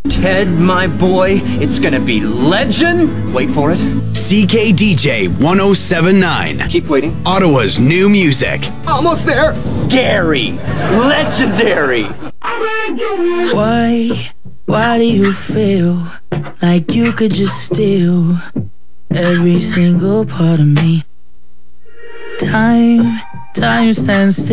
Ted, my boy, it's gonna be legend. Wait for it. CKDJ 1079. Keep waiting. Ottawa's new music. Almost there. Dairy. Legendary. Why do you feel like you could just steal every single part of me? Time stands still.